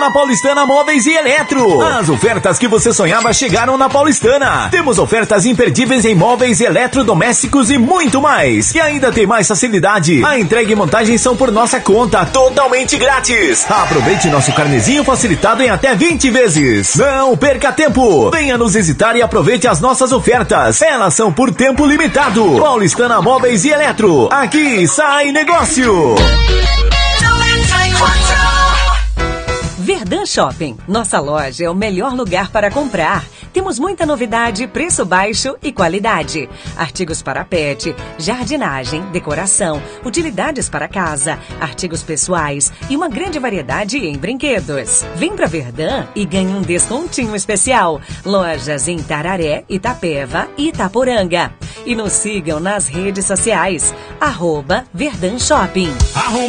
Na Paulistana Móveis e Eletro. As ofertas que você sonhava chegaram na Paulistana. Temos ofertas imperdíveis em móveis, eletrodomésticos e muito mais. E ainda tem mais facilidade. A entrega e montagem são por nossa conta, totalmente grátis. Aproveite nosso carnezinho facilitado em até 20 vezes. Não perca tempo. Venha nos visitar e aproveite as nossas ofertas. Elas são por tempo limitado. Paulistana Móveis e Eletro. Aqui sai negócio. Verdun Shopping. Nossa loja é o melhor lugar para comprar. Temos muita novidade, preço baixo e qualidade. Artigos para pet, jardinagem, decoração, utilidades para casa, artigos pessoais e uma grande variedade em brinquedos. Vem pra Verdun e ganhe um descontinho especial. Lojas em Tararé, Itapeva e Itaporanga. E nos sigam nas redes sociais. @Verdun Shopping.